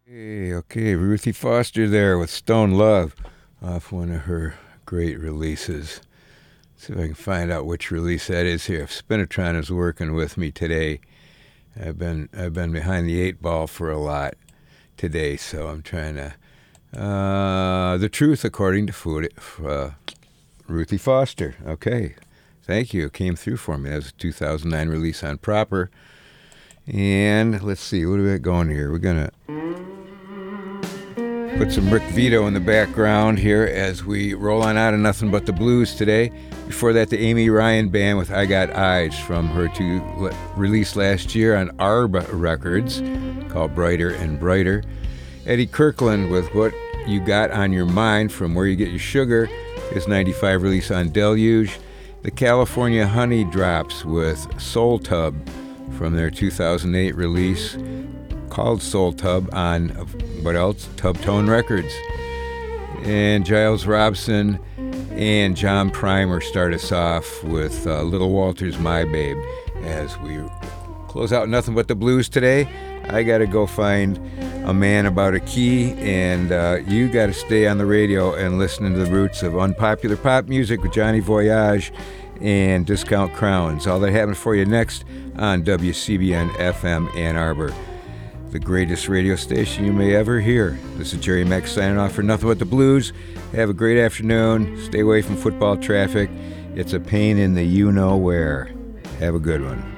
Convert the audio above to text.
Okay, Ruthie Foster there with Stone Love off one of her great releases. See if I can find out which release that is here. If Spinatron is working with me today, I've been behind the eight ball for a lot today, so I'm trying to. The Truth According to Ruthie Foster. Okay, thank you. It came through for me. That was a 2009 release on Proper. And let's see, what do we got going here? We're going to put some Rick Vito in the background here as we roll on out of Nothing But the Blues today. Before that, the Amy Ryan Band with I Got Eyes from her release last year on ARB Records called Brighter and Brighter. Eddie Kirkland with What You Got on Your Mind from Where You Get Your Sugar, his 95 release on Deluge. The California Honey Drops with Soul Tub from their 2008 release called Soul Tub on, what else? Tub Tone Records. And Giles Robson and John Primer start us off with Little Walter's My Babe. As we close out Nothing But the Blues today, I got to go find a man about a key, and you got to stay on the radio and listen to the roots of unpopular pop music with Johnny Voyage and Discount Crowns. All that happened for you next on WCBN FM Ann Arbor, the greatest radio station you may ever hear. This is Jerry Mack signing off for Nothing But the Blues. Have a great afternoon. Stay away from football traffic. It's a pain in the you-know-where. Have a good one.